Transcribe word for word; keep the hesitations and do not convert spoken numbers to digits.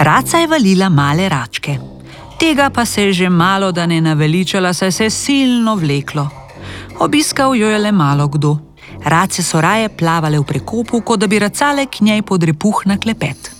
Raca je valila male račke. Tega pa se je že malo da ne naveličala, saj se je silno vleklo. Obiskal jo je le malo kdo. Race so raje plavale v prekopu, kot da bi racale k njej pod repuh na klepet.